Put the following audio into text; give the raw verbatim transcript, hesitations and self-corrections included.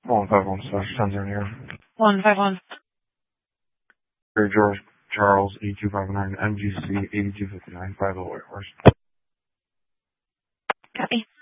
one five one slash ten zero here. one five one. Gary George Charles eighty-two fifty-nine M G C eighty-two fifty-nine five oh eight horse. Copy.